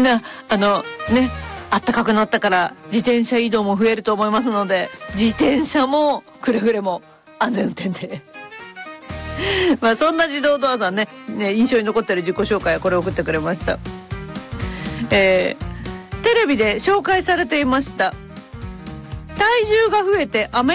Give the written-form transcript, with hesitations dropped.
暖かくなったから自転車移動も増えると思いますので、自転車もくれぐれも安全運転でまあそんな自動ドアさんね、印象に残ってる自己紹介はこれを送ってくれました。テレビで紹介されていました。体重が増えてアメ